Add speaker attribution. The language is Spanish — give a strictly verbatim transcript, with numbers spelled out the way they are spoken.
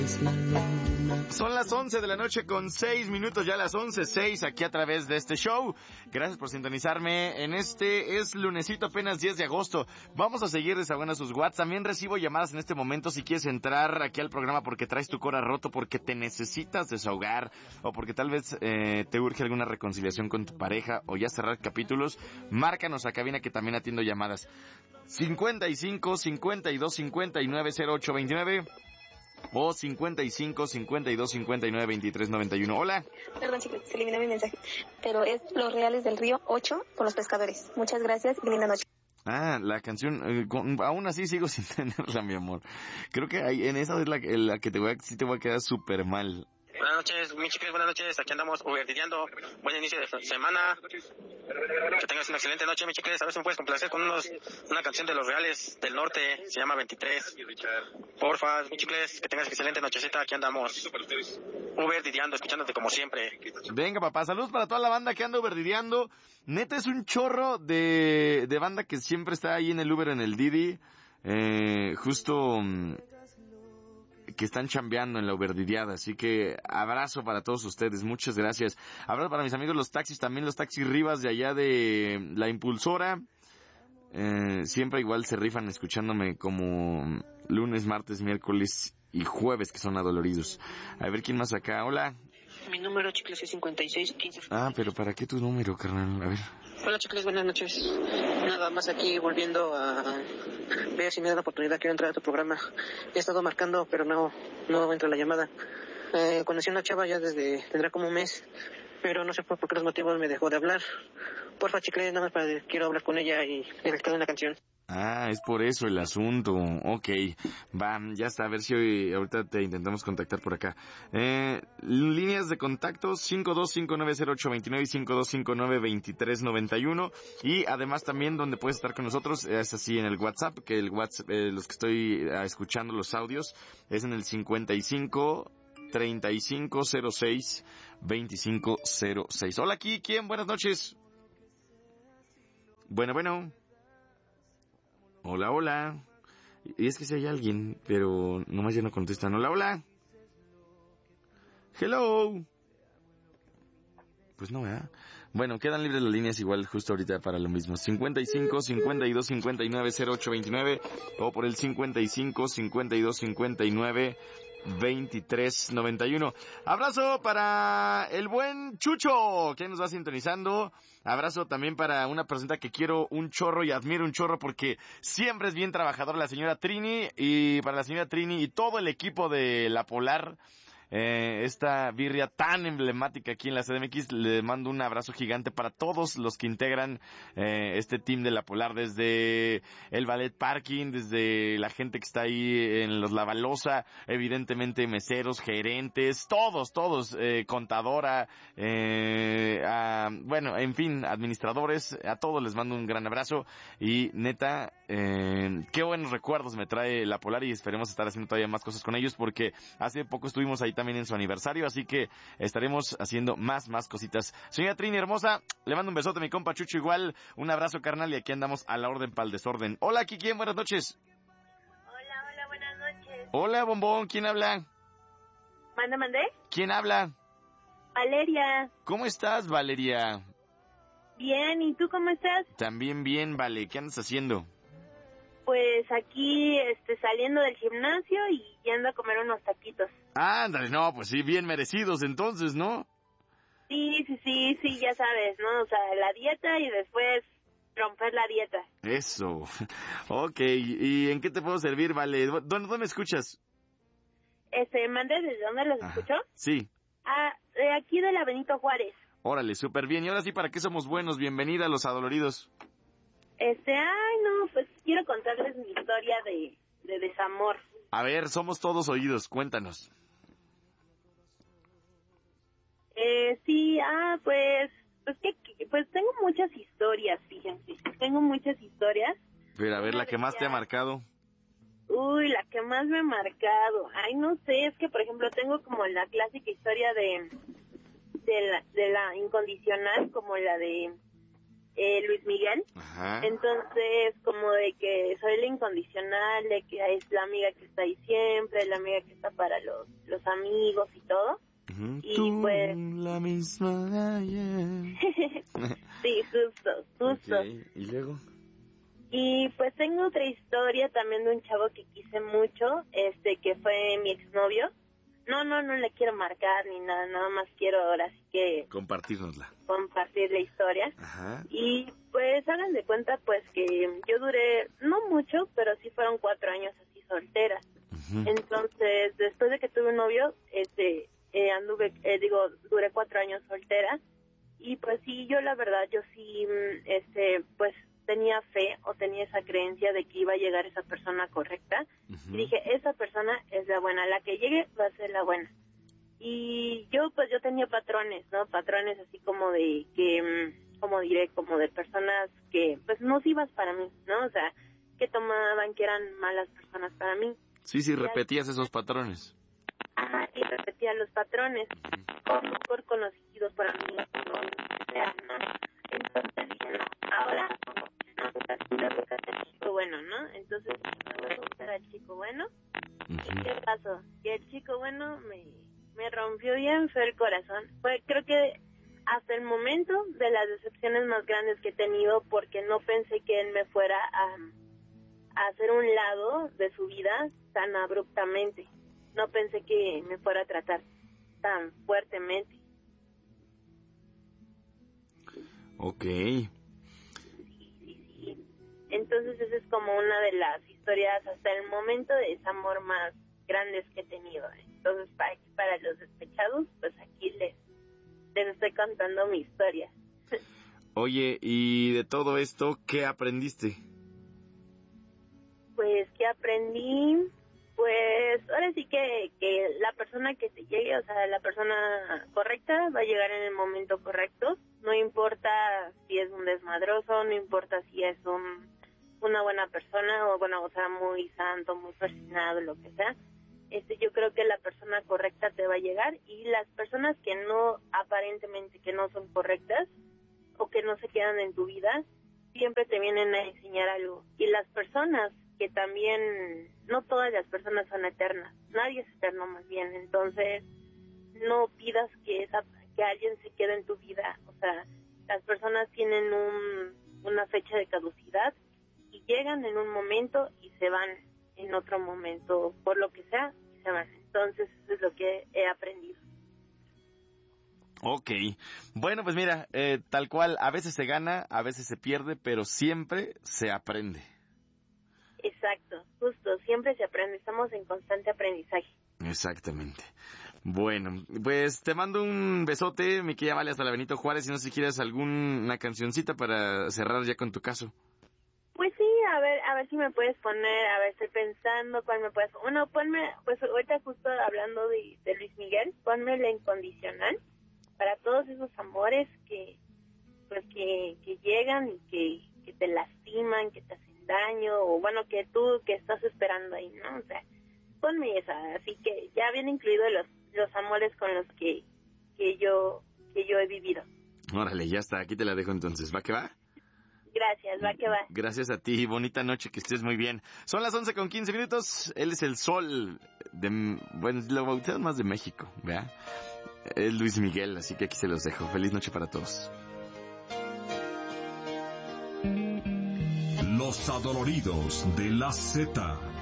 Speaker 1: Son las once de la noche con seis minutos, ya las once seis aquí a través de este show. Gracias por sintonizarme en este, es lunesito apenas diez de agosto. Vamos a seguir desahogando sus WhatsApp. También recibo llamadas en este momento si quieres entrar aquí al programa porque traes tu cora roto, porque te necesitas desahogar o porque tal vez eh, te urge alguna reconciliación con tu pareja o ya cerrar capítulos. Márcanos a cabina que también atiendo llamadas. cincuenta y cinco, cincuenta y dos, cincuenta y nueve, cero ocho veintinueve o cincuenta y cinco, cincuenta y dos, cincuenta y nueve, veintitrés, noventa y uno. Hola.
Speaker 2: Perdón, chicos, se eliminó mi mensaje. Pero es Los Reales del Río ocho por Los Pescadores. Muchas gracias y linda noche.
Speaker 1: Ah, la canción, eh, con, aún así sigo sin tenerla, mi amor. Creo que ahí, en esa es la, la que te voy a, sí te voy a quedar súper mal.
Speaker 3: Buenas noches, mi chicles, buenas noches. Aquí andamos uberdiando. Buen inicio de semana. Que tengas una excelente noche, mi chicles. A ver si me puedes complacer con unos, una canción de Los Reales del Norte. Se llama veintitrés. Porfa, mi chicles, que tengas excelente nochecita. Aquí andamos uberdiando, escuchándote como siempre.
Speaker 1: Venga, papá, saludos para toda la banda que anda uberdiando. Neta, es un chorro de, de banda que siempre está ahí en el Uber, en el Didi. Eh, justo... que están chambeando en la uberdidiada, así que abrazo para todos ustedes, muchas gracias. Abrazo para mis amigos los taxis, también los taxis Rivas de allá de La Impulsora, eh, siempre igual se rifan escuchándome como lunes, martes, miércoles y jueves, que son adoloridos. A ver quién más acá. Hola.
Speaker 4: Mi número, chicles, es cincuenta y seis quince.
Speaker 1: Ah, pero ¿para qué tu número, carnal? A ver.
Speaker 4: Hola, chicles, buenas noches. Nada más aquí volviendo a ver si me da la oportunidad. Quiero entrar a tu programa. He estado marcando, pero no no entra la llamada. Eh, conocí a una chava ya desde, tendrá como un mes, pero no sé por qué los motivos me dejó de hablar. Porfa, chicles, nada más para quiero hablar con ella y le canto una canción.
Speaker 1: Ah, es por eso el asunto. Ok, va, ya está, a ver si hoy, ahorita te intentamos contactar por acá. Eh, líneas de contacto cinco dos cinco nueve cero ocho dos nueve y cinco dos cinco nueve, veintitrés noventa y uno. Y además también donde puedes estar con nosotros es así en el WhatsApp, que el WhatsApp, eh, los que estoy eh, escuchando los audios, es en el cincuenta y cinco, treinta y cinco, cero seis, veinticinco cero seis. Hola, aquí, ¿quién? Buenas noches. Bueno, bueno. Hola, hola. Y es que si hay alguien, pero nomás ya no contestan. Hola, hola. Hello. Pues no, ¿verdad? Bueno, quedan libres las líneas igual justo ahorita para lo mismo. cincuenta y cinco, cincuenta y dos, cincuenta y nueve, cero ocho veintinueve o por el cincuenta y cinco, cincuenta y dos, cincuenta y nueve, veintitrés noventa y uno. Abrazo para el buen Chucho, que nos va sintonizando. Abrazo también para una persona que quiero un chorro y admiro un chorro porque siempre es bien trabajadora, la señora Trini. Y para la señora Trini y todo el equipo de La Polar, eh, esta birria tan emblemática aquí en la C D M X, le mando un abrazo gigante para todos los que integran eh, este team de La Polar, desde el Ballet Parking, desde la gente que está ahí en los Lavalosa, evidentemente meseros, gerentes, todos, todos, eh, contadora, eh, a, bueno, en fin, administradores, a todos les mando un gran abrazo y neta, eh, qué buenos recuerdos me trae La Polar y esperemos estar haciendo todavía más cosas con ellos porque hace poco estuvimos ahí también en su aniversario, así que estaremos haciendo más, más cositas. Señora Trini hermosa, le mando un besote a mi compa Chucho igual, un abrazo carnal y aquí andamos a la orden para el desorden. Hola, aquí quién, buenas noches.
Speaker 5: Hola, hola, buenas noches.
Speaker 1: Hola, bombón, ¿quién habla?
Speaker 5: ¿Manda, mandé?
Speaker 1: ¿Quién habla?
Speaker 5: Valeria.
Speaker 1: ¿Cómo estás, Valeria?
Speaker 5: Bien, ¿y tú cómo estás?
Speaker 1: También bien, Vale, ¿qué andas haciendo?
Speaker 5: Pues aquí, este, saliendo del gimnasio y yendo a comer unos taquitos.
Speaker 1: Ándale, no, pues sí, bien merecidos entonces, ¿no?
Speaker 5: Sí, sí, sí, sí, ya sabes, ¿no? O sea, la dieta y después romper la dieta.
Speaker 1: Eso. Ok, ¿y en qué te puedo servir, Vale? ¿Dónde, dónde me escuchas?
Speaker 5: Este, ¿mandé desde dónde los
Speaker 1: Ajá.
Speaker 5: escuchó?
Speaker 1: Sí.
Speaker 5: Ah, de aquí de la Benito Juárez.
Speaker 1: Órale, súper bien. Y ahora sí, ¿para qué somos buenos? Bienvenida a Los Adoloridos.
Speaker 5: Este, ay, no, pues quiero contarles mi historia de, de desamor.
Speaker 1: A ver, somos todos oídos, cuéntanos.
Speaker 5: Eh, sí, ah, pues, pues que, pues tengo muchas historias, fíjense, tengo muchas historias.
Speaker 1: Pero a ver, la que más te ha marcado.
Speaker 5: Uy, la que más me ha marcado, ay, no sé, es que por ejemplo tengo como la clásica historia de, de la, de la incondicional, como la de, eh, Luis Miguel.
Speaker 1: Ajá.
Speaker 5: Entonces, como de que soy la incondicional, de que es la amiga que está ahí siempre, la amiga que está para los, los amigos y todo.
Speaker 1: Uh-huh.
Speaker 5: Y
Speaker 1: Tú,
Speaker 5: pues...
Speaker 1: la misma de ayer.
Speaker 5: Sí, justo, justo.
Speaker 1: Okay. ¿Y luego?
Speaker 5: Y pues tengo otra historia también de un chavo que quise mucho, este, que fue mi exnovio. No, no, no le quiero marcar ni nada, nada más quiero ahora sí que...
Speaker 1: Compartirnosla.
Speaker 5: Compartir la historia.
Speaker 1: Ajá.
Speaker 5: Y pues hagan de cuenta pues que yo duré, no mucho, pero sí fueron cuatro años así soltera. Uh-huh. Entonces, después de que tuve un novio, este, eh, anduve, eh, digo, duré cuatro años soltera. Y pues sí, yo la verdad, yo sí, este, pues tenía fe o tenía esa creencia de que iba a llegar esa persona correcta. Uh-huh. Y dije, esa persona es la buena, la que llegue va a ser la buena. Y yo, pues yo tenía patrones, ¿no? Patrones así como de que, como diré, como de personas que, pues nocivas para mí, ¿no? O sea, que tomaban, que eran malas personas para mí.
Speaker 1: Sí, sí, repetías esos patrones.
Speaker 5: Ajá, y repetía los patrones, o mejor conocidos para mí, ¿no? Entonces dije, no, ahora, no, me gusta el chico bueno, ¿no? Entonces, me voy a buscar al chico bueno. Uh-huh. ¿Y qué pasó? Que el chico bueno me, me rompió bien feo el corazón. Fue, creo que hasta el momento de las decepciones más grandes que he tenido, porque no pensé que él me fuera a, a hacer un lado de su vida tan abruptamente. No pensé que me fuera a tratar tan fuertemente.
Speaker 1: Ok.
Speaker 5: Sí, sí, sí. Entonces esa es como una de las historias hasta el momento de desamor más grandes que he tenido. Entonces para, para los despechados, pues aquí les, les estoy contando mi historia.
Speaker 1: Oye, y de todo esto, ¿qué aprendiste?
Speaker 5: Pues, ¿qué aprendí? Pues ahora sí que, que la persona que te llegue, o sea, la persona correcta va a llegar en el momento correcto. No importa si es un desmadroso, no importa si es un, una buena persona o, bueno, o sea, muy santo, muy persignado, lo que sea. Este, yo creo que la persona correcta te va a llegar, y las personas que no, aparentemente que no son correctas o que no se quedan en tu vida, siempre te vienen a enseñar algo. Y las personas que también, no todas las personas son eternas, nadie es eterno más bien, entonces no pidas que esa que alguien se quede en tu vida, o sea, las personas tienen un, una fecha de caducidad y llegan en un momento y se van en otro momento, por lo que sea, y se van. Entonces eso es lo que he aprendido.
Speaker 1: Ok, bueno, pues mira, eh, tal cual, a veces se gana, a veces se pierde, pero siempre se aprende.
Speaker 5: Exacto, justo, siempre se aprende, estamos en constante aprendizaje.
Speaker 1: Exactamente. Bueno, pues te mando un besote, mi querida Vale, hasta la Benito Juárez, y no sé si quieres alguna cancioncita para cerrar ya con tu caso.
Speaker 5: Pues sí, a ver, a ver si me puedes poner, a ver, estoy pensando cuál me puedes, bueno, ponme, pues ahorita justo hablando de, de Luis Miguel, ponme La Incondicional, para todos esos amores que, pues que, que llegan y que, que te lastiman, que te hacen daño, o bueno, que tú que estás esperando ahí, ¿no? O sea, ponme esa, así que ya viene incluido los los amores con los que que yo que yo he vivido.
Speaker 1: Órale, ya está, aquí te la dejo entonces, ¿va que va?
Speaker 5: Gracias, va que va.
Speaker 1: Gracias a ti, bonita noche, que estés muy bien. Son las once con quince minutos, él es el sol de, bueno, lo bautizaron más de México, ¿verdad? Es Luis Miguel, así que aquí se los dejo. Feliz noche para todos.
Speaker 6: Los adoloridos de la Z.